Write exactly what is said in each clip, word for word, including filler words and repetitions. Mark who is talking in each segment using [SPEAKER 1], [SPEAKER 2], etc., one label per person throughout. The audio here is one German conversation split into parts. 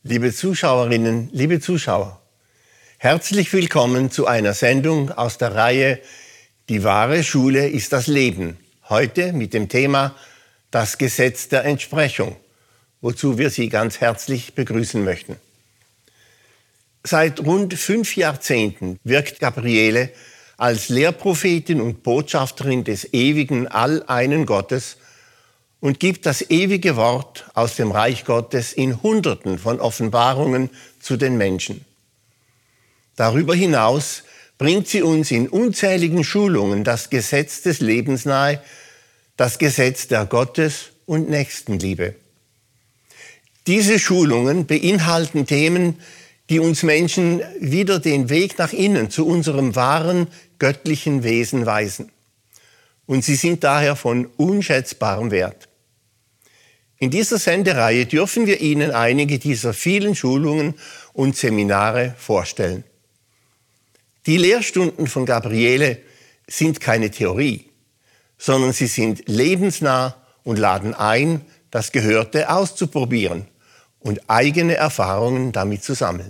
[SPEAKER 1] Liebe Zuschauerinnen, liebe Zuschauer, herzlich willkommen zu einer Sendung aus der Reihe Die wahre Schule ist das Leben. Heute mit dem Thema Das Gesetz der Entsprechung, wozu wir Sie ganz herzlich begrüßen möchten. Seit rund fünf Jahrzehnten wirkt Gabriele als Lehrprophetin und Botschafterin des ewigen Alleinen Gottes und gibt das ewige Wort aus dem Reich Gottes in Hunderten von Offenbarungen zu den Menschen. Darüber hinaus bringt sie uns in unzähligen Schulungen das Gesetz des Lebens nahe, das Gesetz der Gottes- und Nächstenliebe. Diese Schulungen beinhalten Themen, die uns Menschen wieder den Weg nach innen zu unserem wahren göttlichen Wesen weisen. Und sie sind daher von unschätzbarem Wert. In dieser Sendereihe dürfen wir Ihnen einige dieser vielen Schulungen und Seminare vorstellen. Die Lehrstunden von Gabriele sind keine Theorie, sondern sie sind lebensnah und laden ein, das Gehörte auszuprobieren und eigene Erfahrungen damit zu sammeln.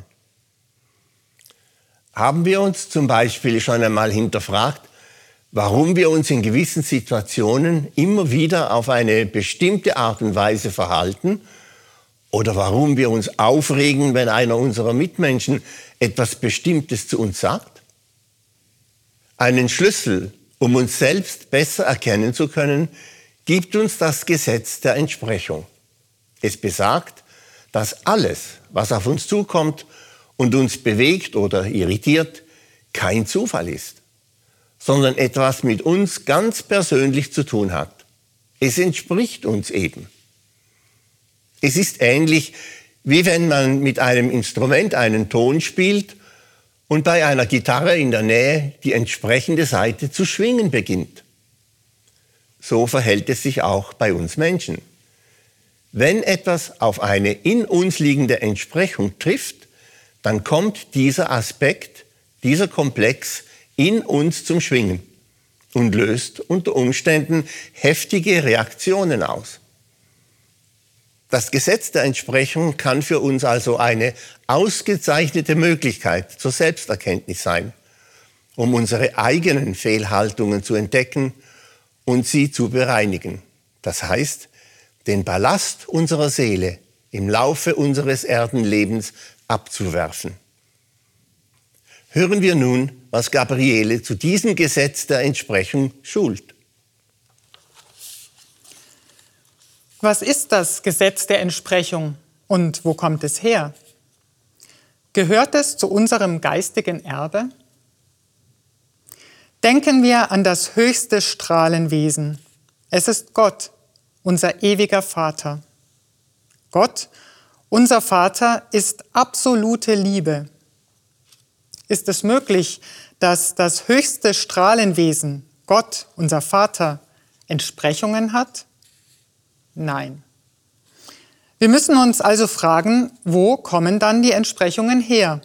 [SPEAKER 1] Haben wir uns zum Beispiel schon einmal hinterfragt, warum wir uns in gewissen Situationen immer wieder auf eine bestimmte Art und Weise verhalten oder warum wir uns aufregen, wenn einer unserer Mitmenschen etwas Bestimmtes zu uns sagt? Einen Schlüssel, um uns selbst besser erkennen zu können, gibt uns das Gesetz der Entsprechung. Es besagt, dass alles, was auf uns zukommt und uns bewegt oder irritiert, kein Zufall ist, sondern etwas mit uns ganz persönlich zu tun hat. Es entspricht uns eben. Es ist ähnlich, wie wenn man mit einem Instrument einen Ton spielt und bei einer Gitarre in der Nähe die entsprechende Saite zu schwingen beginnt. So verhält es sich auch bei uns Menschen. Wenn etwas auf eine in uns liegende Entsprechung trifft, dann kommt dieser Aspekt, dieser Komplex in uns zum Schwingen und löst unter Umständen heftige Reaktionen aus. Das Gesetz der Entsprechung kann für uns also eine ausgezeichnete Möglichkeit zur Selbsterkenntnis sein, um unsere eigenen Fehlhaltungen zu entdecken und sie zu bereinigen. Das heißt, den Ballast unserer Seele im Laufe unseres Erdenlebens abzuwerfen. Hören wir nun, was Gabriele zu diesem Gesetz der Entsprechung schult.
[SPEAKER 2] Was ist das Gesetz der Entsprechung und wo kommt es her? Gehört es zu unserem geistigen Erbe? Denken wir an das höchste Strahlenwesen. Es ist Gott, unser ewiger Vater. Gott, unser Vater, ist absolute Liebe. Ist es möglich, dass das höchste Strahlenwesen, Gott, unser Vater, Entsprechungen hat? Nein. Wir müssen uns also fragen, wo kommen dann die Entsprechungen her?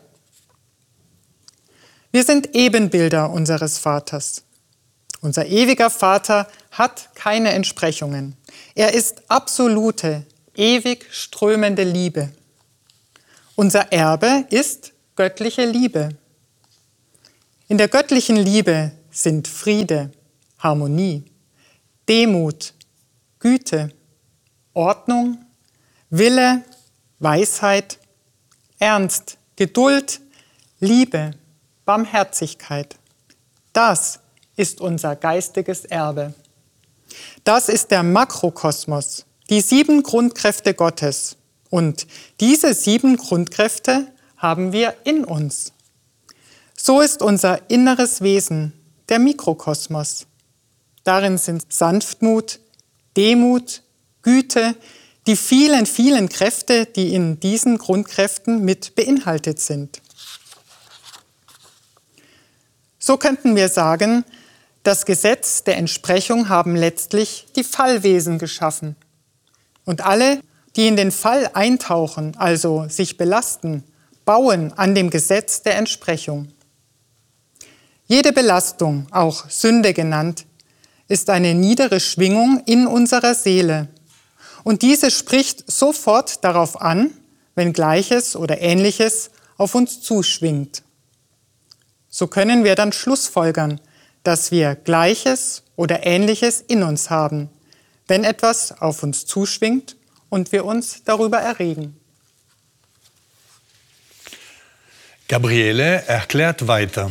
[SPEAKER 2] Wir sind Ebenbilder unseres Vaters. Unser ewiger Vater hat keine Entsprechungen. Er ist absolute, ewig strömende Liebe. Unser Erbe ist göttliche Liebe. In der göttlichen Liebe sind Friede, Harmonie, Demut, Güte, Ordnung, Wille, Weisheit, Ernst, Geduld, Liebe, Barmherzigkeit. Das ist unser geistiges Erbe. Das ist der Makrokosmos, die sieben Grundkräfte Gottes. Und diese sieben Grundkräfte haben wir in uns. So ist unser inneres Wesen, der Mikrokosmos. Darin sind Sanftmut, Demut, Güte, die vielen, vielen Kräfte, die in diesen Grundkräften mit beinhaltet sind. So könnten wir sagen, das Gesetz der Entsprechung haben letztlich die Fallwesen geschaffen. Und alle, die in den Fall eintauchen, also sich belasten, bauen an dem Gesetz der Entsprechung. Jede Belastung, auch Sünde genannt, ist eine niedere Schwingung in unserer Seele. Und diese spricht sofort darauf an, wenn Gleiches oder Ähnliches auf uns zuschwingt. So können wir dann schlussfolgern, dass wir Gleiches oder Ähnliches in uns haben, wenn etwas auf uns zuschwingt und wir uns darüber erregen.
[SPEAKER 3] Gabriele erklärt weiter.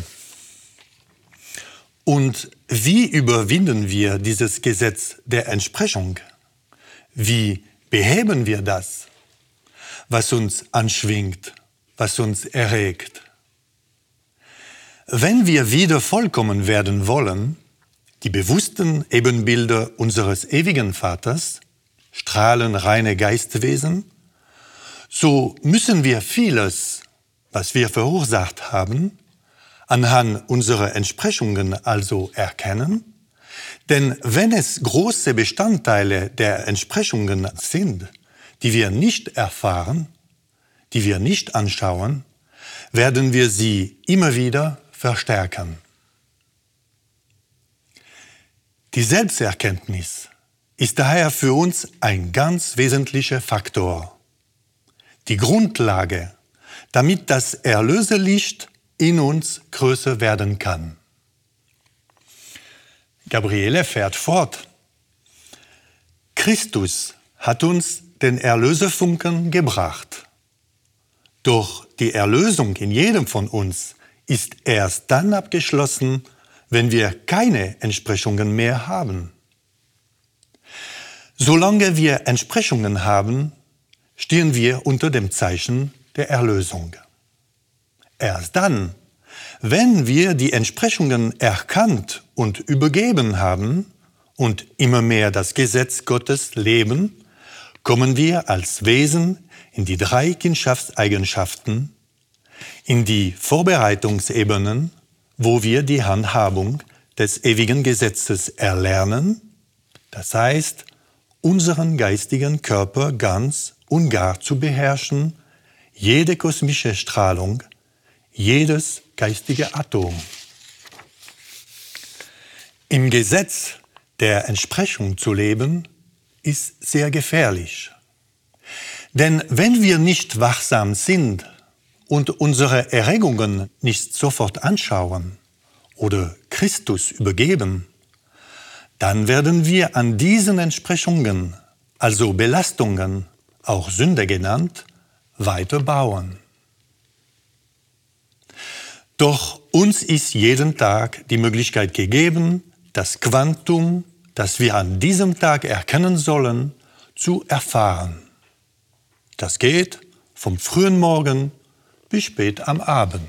[SPEAKER 3] Und wie überwinden wir dieses Gesetz der Entsprechung? Wie beheben wir das, was uns anschwingt, was uns erregt? Wenn wir wieder vollkommen werden wollen, die bewussten Ebenbilder unseres ewigen Vaters, strahlenreine Geistwesen, so müssen wir vieles, was wir verursacht haben, anhand unserer Entsprechungen also erkennen. Denn wenn es große Bestandteile der Entsprechungen sind, die wir nicht erfahren, die wir nicht anschauen, werden wir sie immer wieder verstärken. Die Selbsterkenntnis ist daher für uns ein ganz wesentlicher Faktor. Die Grundlage, damit das Erlöserlicht in uns größer werden kann. Gabriele fährt fort. Christus hat uns den Erlöserfunken gebracht. Doch die Erlösung in jedem von uns ist erst dann abgeschlossen, wenn wir keine Entsprechungen mehr haben. Solange wir Entsprechungen haben, stehen wir unter dem Zeichen der Erlösung. Erst dann, wenn wir die Entsprechungen erkannt und übergeben haben und immer mehr das Gesetz Gottes leben, kommen wir als Wesen in die drei Kindschaftseigenschaften, in die Vorbereitungsebenen, wo wir die Handhabung des ewigen Gesetzes erlernen, das heißt, unseren geistigen Körper ganz und gar zu beherrschen, jede kosmische Strahlung, jedes geistige Atom. Im Gesetz der Entsprechung zu leben, ist sehr gefährlich. Denn wenn wir nicht wachsam sind und unsere Erregungen nicht sofort anschauen oder Christus übergeben, dann werden wir an diesen Entsprechungen, also Belastungen, auch Sünde genannt, weiter bauen. Doch uns ist jeden Tag die Möglichkeit gegeben, das Quantum, das wir an diesem Tag erkennen sollen, zu erfahren. Das geht vom frühen Morgen bis spät am Abend.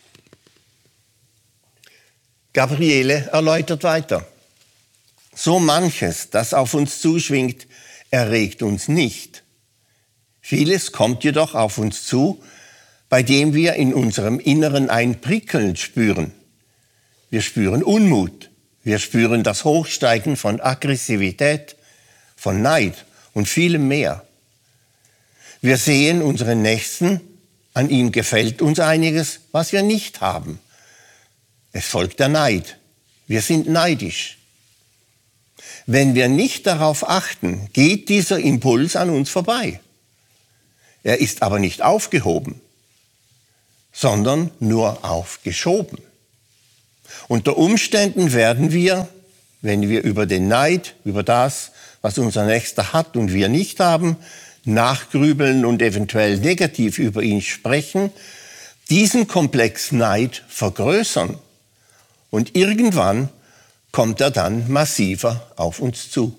[SPEAKER 1] Gabriele erläutert weiter. So manches, das auf uns zuschwingt, erregt uns nicht. Vieles kommt jedoch auf uns zu, bei dem wir in unserem Inneren ein Prickeln spüren. Wir spüren Unmut, wir spüren das Hochsteigen von Aggressivität, von Neid und vielem mehr. Wir sehen unseren Nächsten, an ihm gefällt uns einiges, was wir nicht haben. Es folgt der Neid, wir sind neidisch. Wenn wir nicht darauf achten, geht dieser Impuls an uns vorbei. Er ist aber nicht aufgehoben, sondern nur aufgeschoben. Unter Umständen werden wir, wenn wir über den Neid, über das, was unser Nächster hat und wir nicht haben, nachgrübeln und eventuell negativ über ihn sprechen, diesen Komplex Neid vergrößern. Und irgendwann kommt er dann massiver auf uns zu.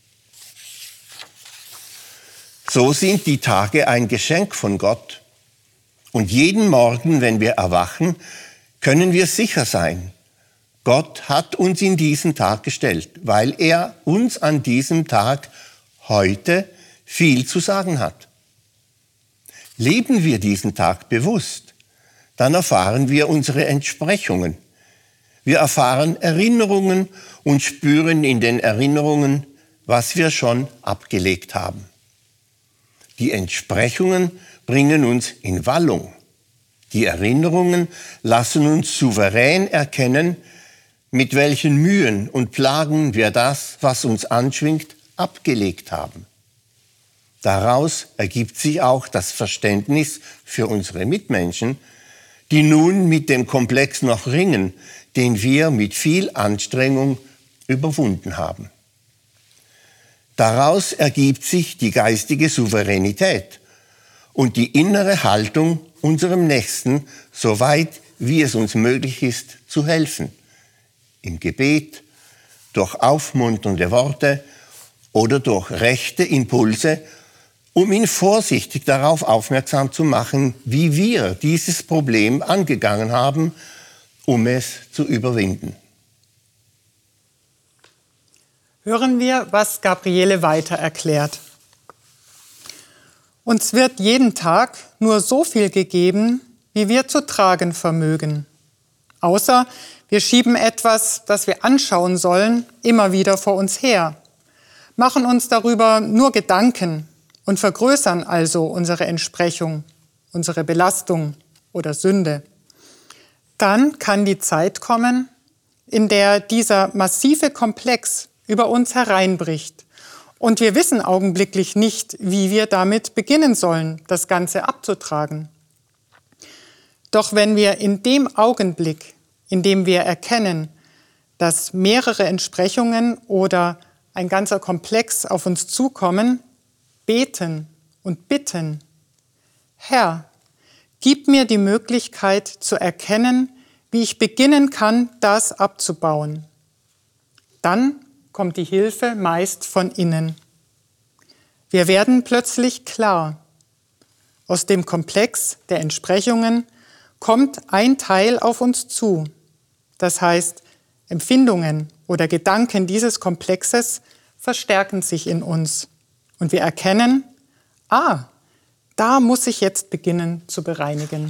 [SPEAKER 1] So sind die Tage ein Geschenk von Gott. Und jeden Morgen, wenn wir erwachen, können wir sicher sein, Gott hat uns in diesen Tag gestellt, weil er uns an diesem Tag heute viel zu sagen hat. Leben wir diesen Tag bewusst, dann erfahren wir unsere Entsprechungen. Wir erfahren Erinnerungen und spüren in den Erinnerungen, was wir schon abgelegt haben. Die Entsprechungen bringen uns in Wallung. Die Erinnerungen lassen uns souverän erkennen, mit welchen Mühen und Plagen wir das, was uns anschwingt, abgelegt haben. Daraus ergibt sich auch das Verständnis für unsere Mitmenschen, die nun mit dem Komplex noch ringen, den wir mit viel Anstrengung überwunden haben. Daraus ergibt sich die geistige Souveränität und die innere Haltung, unserem Nächsten, soweit wie es uns möglich ist, zu helfen. Im Gebet, durch aufmunternde Worte oder durch rechte Impulse, um ihn vorsichtig darauf aufmerksam zu machen, wie wir dieses Problem angegangen haben, um es zu überwinden.
[SPEAKER 2] Hören wir, was Gabriele weiter erklärt. Uns wird jeden Tag nur so viel gegeben, wie wir zu tragen vermögen. Außer wir schieben etwas, das wir anschauen sollen, immer wieder vor uns her, machen uns darüber nur Gedanken und vergrößern also unsere Entsprechung, unsere Belastung oder Sünde. Dann kann die Zeit kommen, in der dieser massive Komplex über uns hereinbricht. Und wir wissen augenblicklich nicht, wie wir damit beginnen sollen, das Ganze abzutragen. Doch wenn wir in dem Augenblick, in dem wir erkennen, dass mehrere Entsprechungen oder ein ganzer Komplex auf uns zukommen, beten und bitten: Herr, gib mir die Möglichkeit zu erkennen, wie ich beginnen kann, das abzubauen. Dann kommt die Hilfe meist von innen. Wir werden plötzlich klar. Aus dem Komplex der Entsprechungen kommt ein Teil auf uns zu. Das heißt, Empfindungen oder Gedanken dieses Komplexes verstärken sich in uns. Und wir erkennen, ah, da muss ich jetzt beginnen zu bereinigen.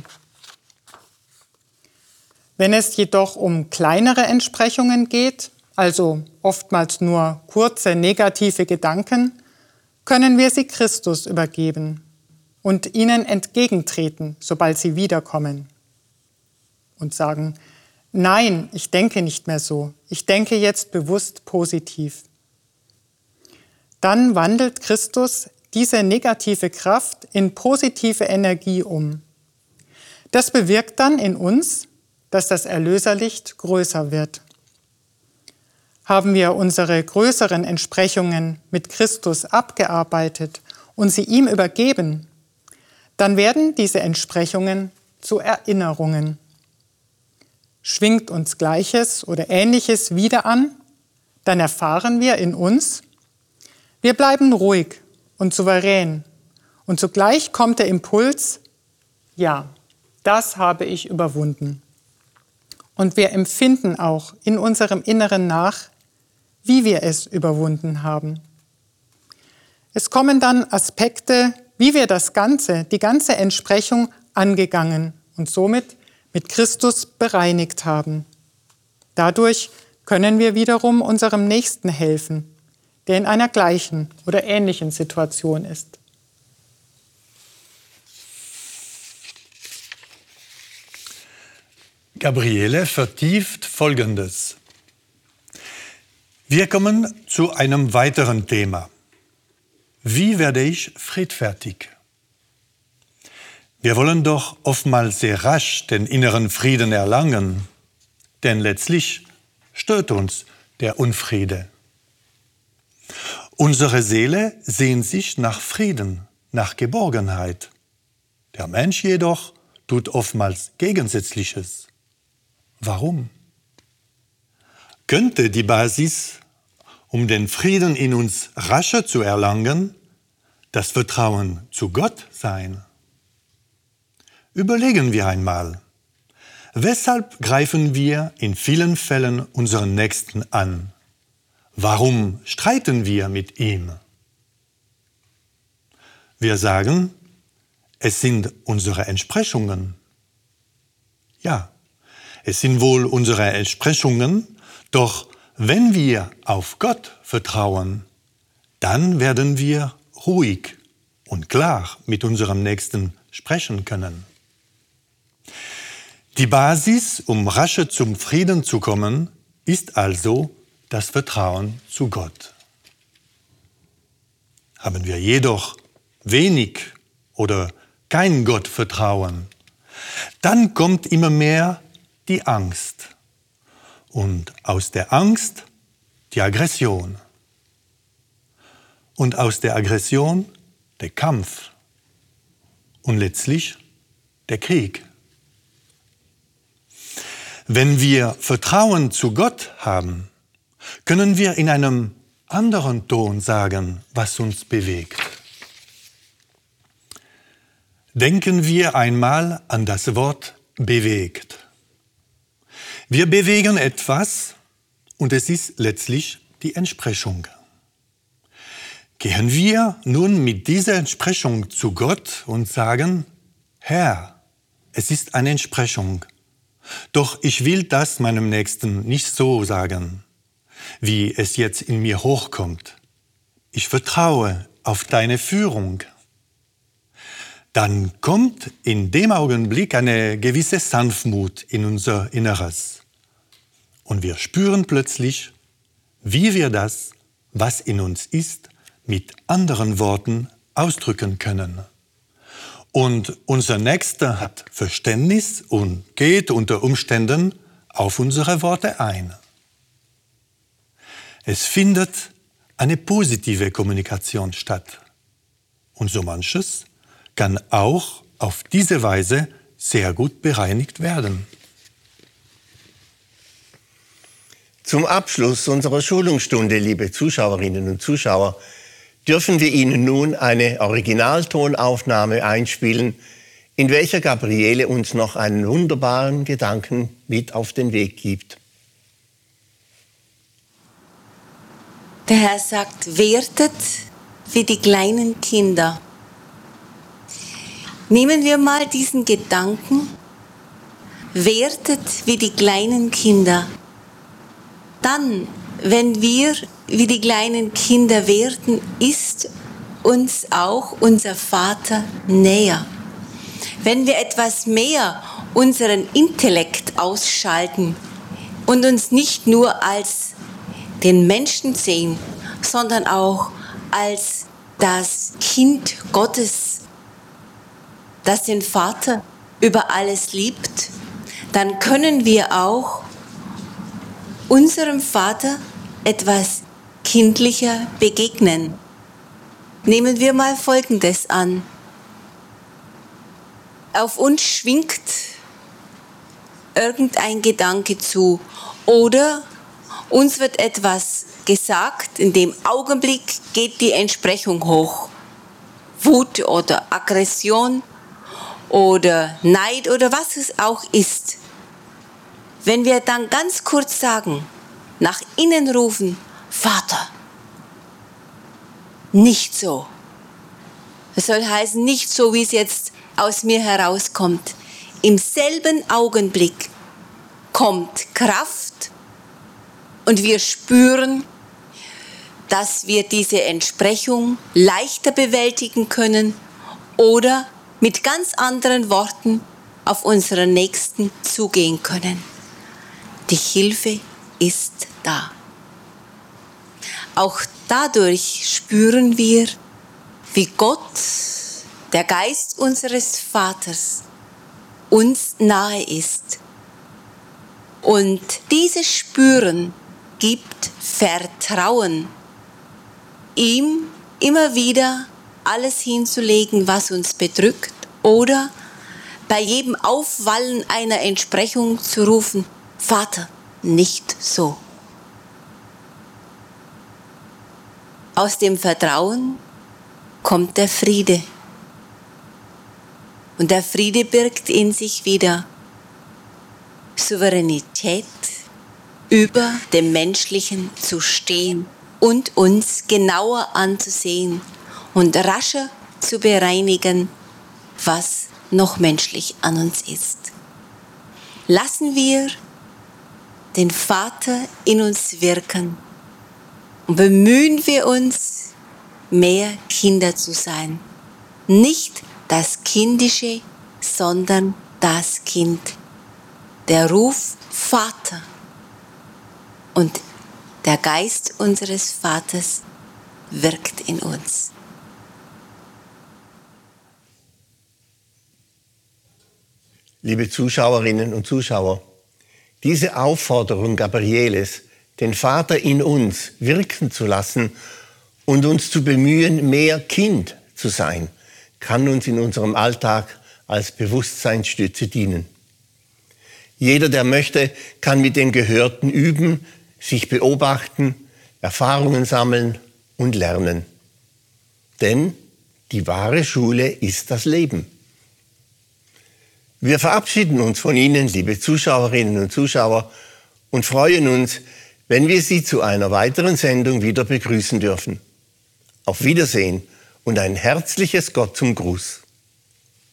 [SPEAKER 2] Wenn es jedoch um kleinere Entsprechungen geht, also oftmals nur kurze negative Gedanken, können wir sie Christus übergeben und ihnen entgegentreten, sobald sie wiederkommen. Und sagen: Nein, ich denke nicht mehr so. Ich denke jetzt bewusst positiv. Dann wandelt Christus diese negative Kraft in positive Energie um. Das bewirkt dann in uns, dass das Erlöserlicht größer wird. Haben wir unsere größeren Entsprechungen mit Christus abgearbeitet und sie ihm übergeben, dann werden diese Entsprechungen zu Erinnerungen. Schwingt uns Gleiches oder Ähnliches wieder an, dann erfahren wir in uns, wir bleiben ruhig und souverän und zugleich kommt der Impuls: Ja, das habe ich überwunden. Und wir empfinden auch in unserem Inneren nach, wie wir es überwunden haben. Es kommen dann Aspekte, wie wir das Ganze, die ganze Entsprechung angegangen und somit mit Christus bereinigt haben. Dadurch können wir wiederum unserem Nächsten helfen, der in einer gleichen oder ähnlichen Situation ist.
[SPEAKER 3] Gabriele vertieft Folgendes. Wir kommen zu einem weiteren Thema. Wie werde ich friedfertig? Wir wollen doch oftmals sehr rasch den inneren Frieden erlangen, denn letztlich stört uns der Unfriede. Unsere Seele sehnt sich nach Frieden, nach Geborgenheit. Der Mensch jedoch tut oftmals Gegensätzliches. Warum? Könnte die Basis, um den Frieden in uns rascher zu erlangen, das Vertrauen zu Gott sein? Überlegen wir einmal, weshalb greifen wir in vielen Fällen unseren Nächsten an? Warum streiten wir mit ihm? Wir sagen, es sind unsere Entsprechungen. Ja, es sind wohl unsere Entsprechungen, doch wenn wir auf Gott vertrauen, dann werden wir ruhig und klar mit unserem Nächsten sprechen können. Die Basis, um rascher zum Frieden zu kommen, ist also das Vertrauen zu Gott. Haben wir jedoch wenig oder kein Gottvertrauen, dann kommt immer mehr die Angst. Und aus der Angst die Aggression. Und aus der Aggression der Kampf. Und letztlich der Krieg. Wenn wir Vertrauen zu Gott haben, können wir in einem anderen Ton sagen, was uns bewegt. Denken wir einmal an das Wort bewegt. Wir bewegen etwas und es ist letztlich die Entsprechung. Gehen wir nun mit dieser Entsprechung zu Gott und sagen, Herr, es ist eine Entsprechung, doch ich will das meinem Nächsten nicht so sagen, wie es jetzt in mir hochkommt. Ich vertraue auf deine Führung. Dann kommt in dem Augenblick eine gewisse Sanftmut in unser Inneres. Und wir spüren plötzlich, wie wir das, was in uns ist, mit anderen Worten ausdrücken können. Und unser Nächster hat Verständnis und geht unter Umständen auf unsere Worte ein. Es findet eine positive Kommunikation statt. Und so manches kann auch auf diese Weise sehr gut bereinigt werden.
[SPEAKER 1] Zum Abschluss unserer Schulungsstunde, liebe Zuschauerinnen und Zuschauer, dürfen wir Ihnen nun eine Originaltonaufnahme einspielen, in welcher Gabriele uns noch einen wunderbaren Gedanken mit auf den Weg gibt.
[SPEAKER 4] Der Herr sagt, wertet wie die kleinen Kinder. Nehmen wir mal diesen Gedanken, wertet wie die kleinen Kinder. Dann, wenn wir wie die kleinen Kinder werden, ist uns auch unser Vater näher. Wenn wir etwas mehr unseren Intellekt ausschalten und uns nicht nur als den Menschen sehen, sondern auch als das Kind Gottes, das den Vater über alles liebt, dann können wir auch unserem Vater etwas kindlicher begegnen. Nehmen wir mal Folgendes an. Auf uns schwingt irgendein Gedanke zu oder uns wird etwas gesagt, in dem Augenblick geht die Entsprechung hoch. Wut oder Aggression oder Neid oder was es auch ist. Wenn wir dann ganz kurz sagen, nach innen rufen, Vater, nicht so. Es soll heißen, nicht so, wie es jetzt aus mir herauskommt. Im selben Augenblick kommt Kraft und wir spüren, dass wir diese Entsprechung leichter bewältigen können oder mit ganz anderen Worten auf unseren Nächsten zugehen können. Die Hilfe ist da. Auch dadurch spüren wir, wie Gott, der Geist unseres Vaters, uns nahe ist. Und dieses Spüren gibt Vertrauen, ihm immer wieder alles hinzulegen, was uns bedrückt, oder bei jedem Aufwallen einer Entsprechung zu rufen, Vater, nicht so. Aus dem Vertrauen kommt der Friede. Und der Friede birgt in sich wieder Souveränität, über dem Menschlichen zu stehen und uns genauer anzusehen und rascher zu bereinigen, was noch menschlich an uns ist. Lassen wir den Vater in uns wirken und bemühen wir uns, mehr Kinder zu sein. Nicht das Kindische, sondern das Kind. Der Ruf Vater und der Geist unseres Vaters wirkt in uns.
[SPEAKER 1] Liebe Zuschauerinnen und Zuschauer, diese Aufforderung Gabrieles, den Vater in uns wirken zu lassen und uns zu bemühen, mehr Kind zu sein, kann uns in unserem Alltag als Bewusstseinsstütze dienen. Jeder, der möchte, kann mit dem Gehörten üben, sich beobachten, Erfahrungen sammeln und lernen. Denn die wahre Schule ist das Leben. Wir verabschieden uns von Ihnen, liebe Zuschauerinnen und Zuschauer, und freuen uns, wenn wir Sie zu einer weiteren Sendung wieder begrüßen dürfen. Auf Wiedersehen und ein herzliches Gott zum Gruß.